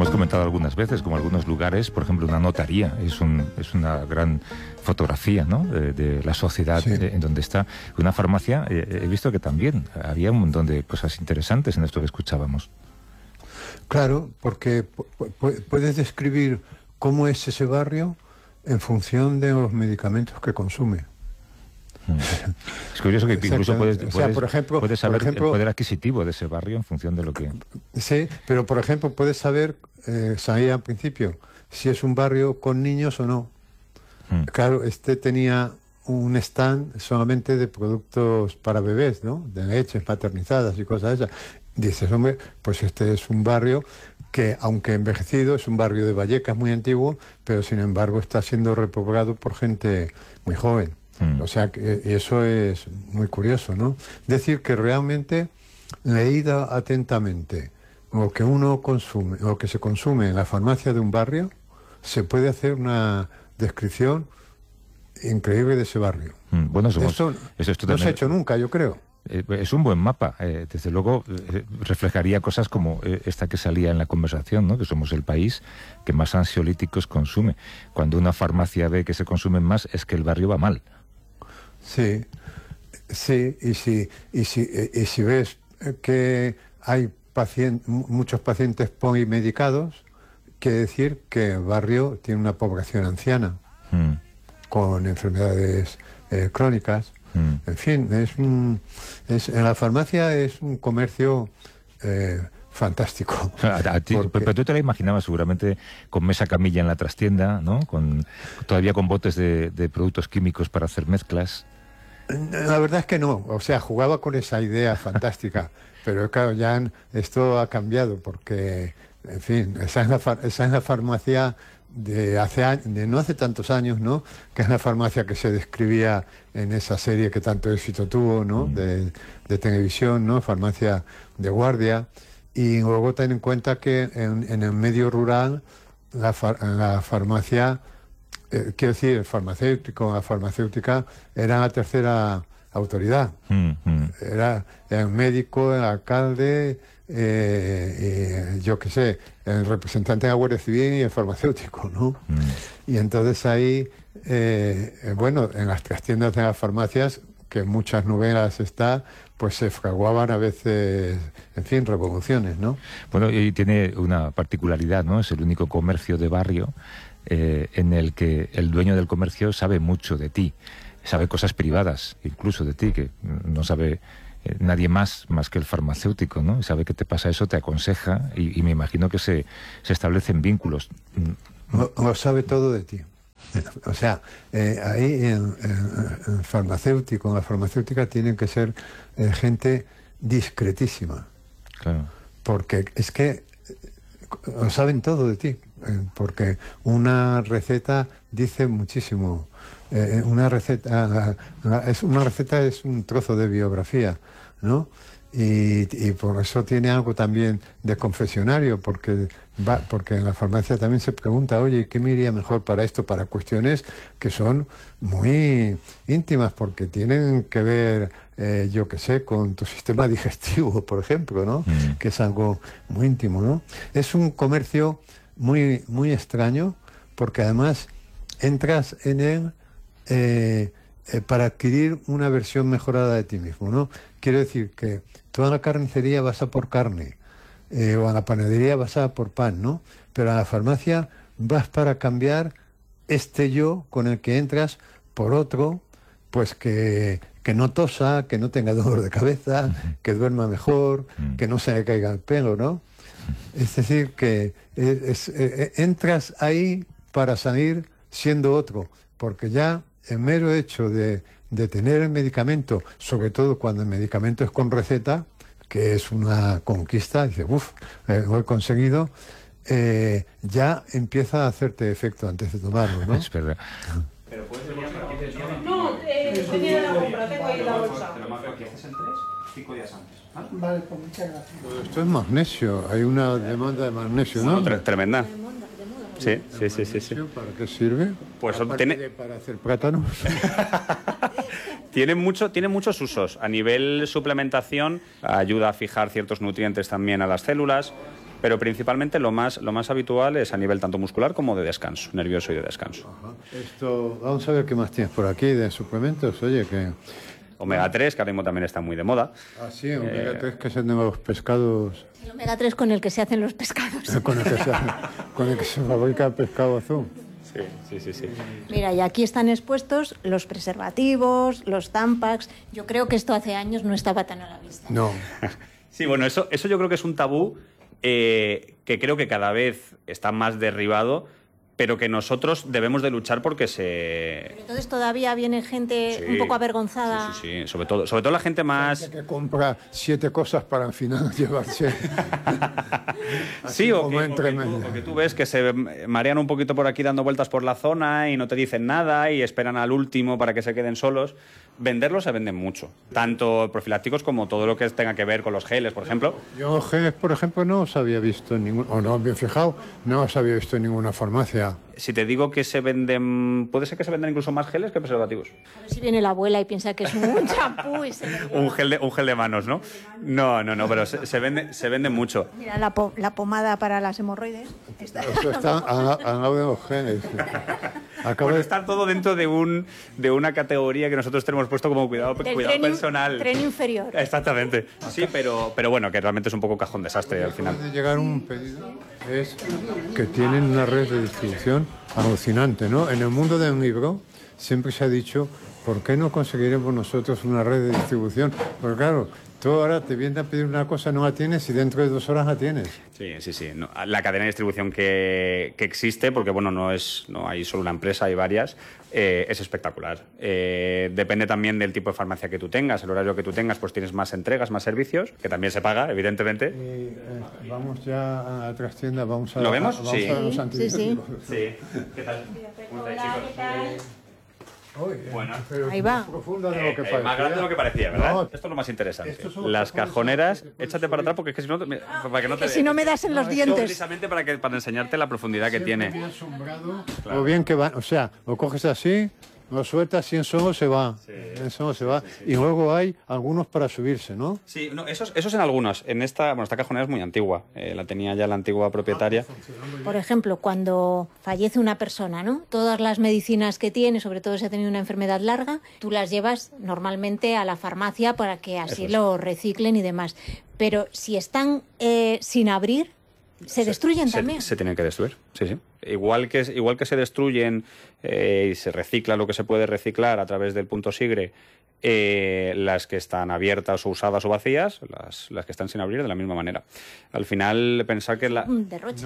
hemos comentado algunas veces, como algunos lugares, por ejemplo, una notaría es una gran fotografía, ¿no?, de la sociedad, sí, en donde está. Una farmacia, he visto que también había un montón de cosas interesantes en esto que escuchábamos. Claro, porque puedes describir cómo es ese barrio en función de los medicamentos que consume. Es curioso que incluso puedes saber el poder adquisitivo de ese barrio en función de lo que... Sí, pero por ejemplo puedes saber, sabía al principio, si es un barrio con niños o no. Claro, tenía un stand solamente de productos para bebés, ¿no?, de leches maternizadas y cosas de esas. Dices, hombre, pues este es un barrio que, aunque envejecido, es un barrio de Vallecas muy antiguo, pero sin embargo está siendo repoblado por gente muy joven. O sea, que eso es muy curioso, ¿no? Decir que realmente, leída atentamente lo que uno consume, lo que se consume en la farmacia de un barrio, se puede hacer una descripción increíble de ese barrio. Bueno, eso no se ha hecho nunca, yo creo. Es un buen mapa. Desde luego reflejaría cosas como esta que salía en la conversación, ¿no?, que somos el país que más ansiolíticos consume. Cuando una farmacia ve que se consumen más, es que el barrio va mal. Sí, y si ves que hay muchos pacientes polimedicados, quiere decir que el barrio tiene una población anciana con enfermedades crónicas. En fin, en la farmacia es un comercio fantástico. Pero tú te la imaginabas seguramente con mesa camilla en la trastienda, ¿no?, todavía con botes de productos químicos para hacer mezclas. La verdad es que no, o sea, jugaba con esa idea fantástica, pero claro, ya esto ha cambiado porque, en fin, esa es la farmacia de no hace tantos años, ¿no?, que es la farmacia que se describía en esa serie que tanto éxito tuvo, ¿no?, de televisión, ¿no?, farmacia de guardia. Y luego ten en cuenta que en el medio rural la farmacia, quiero decir, la farmacéutica era la tercera autoridad. Era el médico, el alcalde, yo qué sé, el representante de la Guardia Civil y el farmacéutico, ¿no? Y entonces ahí, bueno, en las trastiendas de las farmacias, que en muchas novelas está, pues se fraguaban a veces, en fin, revoluciones, ¿no? Bueno, y tiene una particularidad, ¿no? Es el único comercio de barrio en el que el dueño del comercio sabe mucho de ti, sabe cosas privadas, incluso de ti, que no sabe nadie más que el farmacéutico, ¿no? Sabe que te pasa eso, te aconseja y me imagino que se establecen vínculos. Lo sabe todo de ti. O sea, ahí en farmacéutico, en la farmacéutica tienen que ser gente discretísima. Claro. Porque es que lo saben todo de ti. Porque una receta dice muchísimo. Una receta es un trozo de biografía, ¿no? Y por eso tiene algo también de confesionario, porque en la farmacia también se pregunta, oye, ¿qué me iría mejor para esto? Para cuestiones que son muy íntimas, porque tienen que ver, yo qué sé, con tu sistema digestivo, por ejemplo, ¿no? Que es algo muy íntimo, ¿no? Es un comercio muy, muy extraño, porque además entras en él para adquirir una versión mejorada de ti mismo, ¿no? Quiero decir que tú a la carnicería vas a por carne, o a la panadería vas a por pan, ¿no? Pero a la farmacia vas para cambiar este yo con el que entras por otro, pues que no tosa, que no tenga dolor de cabeza, que duerma mejor, que no se le caiga el pelo, ¿no? Es decir, que entras ahí para salir siendo otro, porque ya el mero hecho de tener el medicamento, sobre todo cuando el medicamento es con receta, que es una conquista, dice, uff, lo he conseguido, ya empieza a hacerte efecto antes de tomarlo, ¿no? Es verdad. Pero puedes venir a partir del día 21. No, tenía la compra, tengo ahí la bolsa. Te lo marco aquí, haces el 3, 5 días antes. Vale, pues muchas gracias. Pues esto es magnesio, hay una demanda de magnesio, ¿no? Tremenda. Sí. ¿Para qué sirve? Pues para hacer plátanos. Tiene muchos usos. A nivel suplementación, ayuda a fijar ciertos nutrientes también a las células. pero principalmente lo más habitual es a nivel tanto muscular como de descanso, nervioso y de descanso. Ajá. Vamos a ver qué más tienes por aquí de suplementos. Oye, que... Omega 3, que ahora mismo también está muy de moda. Ah, sí, omega 3, que es el de los pescados. El omega 3 con el que se hacen los pescados. Con el que se fabrica el pescado azul. Sí. Mira, y aquí están expuestos los preservativos, los Tampax. Yo creo que esto hace años no estaba tan a la vista. No. Sí, bueno, eso yo creo que es un tabú que creo que cada vez está más derribado, pero que nosotros debemos de luchar porque se... Entonces todavía viene gente un poco avergonzada. Sí, sobre todo la gente más... Gente que compra 7 cosas para al final llevarse... Sí, o que tú ves que se marean un poquito por aquí dando vueltas por la zona y no te dicen nada y esperan al último para que se queden solos. Venderlos se venden mucho, tanto profilácticos como todo lo que tenga que ver con los geles, por ejemplo. Yo geles, por ejemplo, no os había visto en ningún... O no, bien fijado, no os había visto en ninguna farmacia. Si te digo que se venden... Puede ser que se venden incluso más geles que preservativos. A ver si viene la abuela y piensa que es un champú y un gel de manos, ¿no? No, pero se vende mucho. Mira, la pomada para las hemorroides. Eso está al lado de los geles. Está todo dentro de una categoría que nosotros tenemos puesto como cuidado personal. Tren inferior. Exactamente. Sí, pero bueno, que realmente es un poco cajón desastre al final. De llegar un pedido es que tienen una red de distribución alucinante, ¿no? En el mundo del libro siempre se ha dicho, ¿por qué no conseguiremos nosotros una red de distribución? Porque claro, tú ahora te vienes a pedir una cosa, no la tienes y dentro de 2 horas la tienes. Sí. No, la cadena de distribución que existe, porque bueno, no hay solo una empresa, hay varias, es espectacular. Depende también del tipo de farmacia que tú tengas, el horario que tú tengas, pues tienes más entregas, más servicios, que también se paga, evidentemente. Vamos ya a otras tiendas, vamos a... ¿Lo vemos? Vamos a ver los antibióticos. Sí. ¿Qué tal? Hola, ¿qué tal? Bueno, ahí va. Profunda de lo que parecía. más grande de lo que parecía, ¿verdad? No, esto es lo más interesante. cajones Las cajoneras, échate para atrás porque es que si no, para que no te Que si no me das en los dientes. Precisamente para enseñarte la profundidad que tiene. Bien asombrado, claro. O bien que va, o sea, lo coges así, lo sueltas y en solo se va. Y luego hay algunos para subirse, ¿no? Sí, no, esos en algunos. Esta cajonera es muy antigua. La tenía ya la antigua propietaria. Por ejemplo, cuando fallece una persona, ¿no? Todas las medicinas que tiene, sobre todo si ha tenido una enfermedad larga, tú las llevas normalmente a la farmacia para que así lo reciclen y demás. Pero si están sin abrir, ¿se destruyen también? Se tienen que destruir, sí. Igual que se destruyen y se recicla lo que se puede reciclar a través del punto SIGRE, las que están abiertas o usadas o vacías, las que están sin abrir de la misma manera. Al final, pensar que derroche.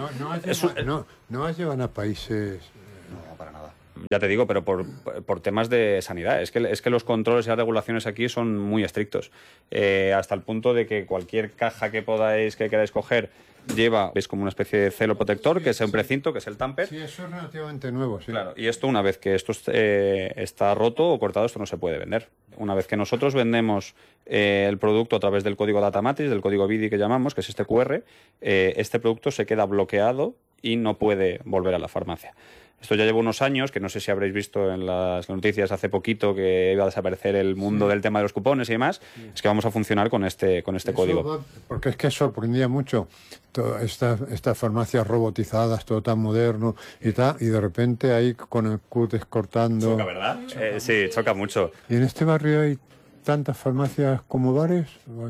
No las llevan a países... No, para nada. Ya te digo, pero por temas de sanidad. Es que los controles y las regulaciones aquí son muy estrictos. Hasta el punto de que cualquier caja que queráis coger es como una especie de celo protector, que es un precinto, que es el tamper. Sí, eso es relativamente nuevo, sí. Claro, y esto, una vez que esto está roto o cortado, esto no se puede vender. Una vez que nosotros vendemos el producto a través del código Data Matrix, del código BIDI que llamamos, que es este QR, este producto se queda bloqueado y no puede volver a la farmacia. Esto ya lleva unos años, que no sé si habréis visto en las noticias hace poquito que iba a desaparecer el mundo del tema de los cupones y demás. Es que vamos a funcionar con este código. Porque es que sorprendía mucho todas estas farmacias robotizadas, todo tan moderno y tal, y de repente ahí con el cútex cortando. Choca, ¿verdad? Sí, choca mucho. ¿Y en este barrio hay tantas farmacias como bares?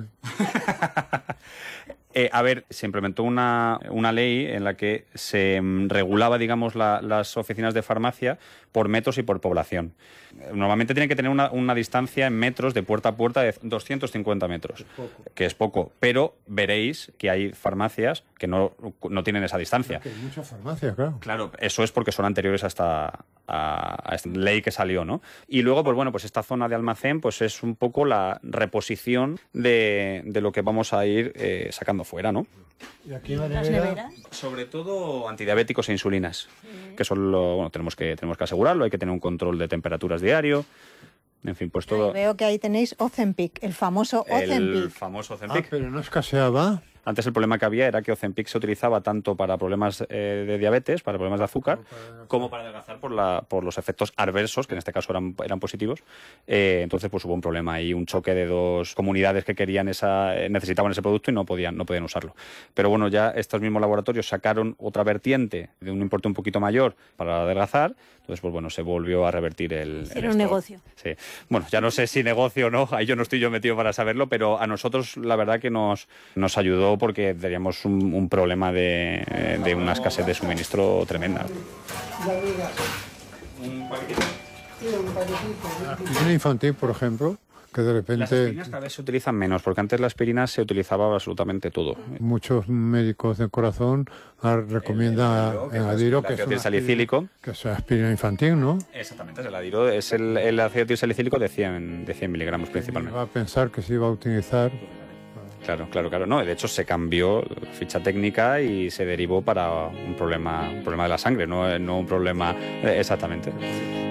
A ver, se implementó una ley en la que se regulaba, digamos, las oficinas de farmacia por metros y por población. Normalmente tienen que tener una distancia en metros de puerta a puerta de 250 metros, que es poco. Pero veréis que hay farmacias que no tienen esa distancia. Hay muchas farmacias, claro. Claro, eso es porque son anteriores a esta ley que salió, ¿no? Y luego, pues esta zona de almacén pues es un poco la reposición de lo que vamos a ir sacando fuera, ¿no? ¿Y aquí en ¿Las neveras? Sobre todo antidiabéticos e insulinas, que son tenemos que asegurarlo, hay que tener un control de temperaturas diario. En fin, pues todo. Veo que ahí tenéis Ozempic, el famoso Ozempic. El famoso Ozempic. Pero no escaseaba. Antes el problema que había era que Ozempic se utilizaba tanto para problemas de diabetes, para problemas de azúcar, como para adelgazar por los efectos adversos, que en este caso eran positivos. Entonces pues hubo un problema ahí, un choque de dos comunidades que necesitaban ese producto y no podían usarlo. Pero bueno, ya estos mismos laboratorios sacaron otra vertiente de un importe un poquito mayor para adelgazar. Entonces, pues bueno, se volvió a revertir Era un negocio. Sí. Bueno, ya no sé si negocio o no, ahí yo no estoy metido para saberlo, pero a nosotros la verdad que nos ayudó porque teníamos un problema de una escasez de suministro tremenda. La aspirina infantil, por ejemplo, que de repente... Las aspirinas cada vez se utilizan menos, porque antes la aspirina se utilizaba absolutamente todo. Muchos médicos del corazón recomiendan el Adiro, que es salicílico. Que es aspirina infantil, ¿no? Exactamente, el Adiro es el ácido salicílico de 100 miligramos principalmente. Va a pensar que se iba a utilizar... Claro. No, de hecho se cambió la ficha técnica y se derivó para un problema de la sangre, no un problema exactamente.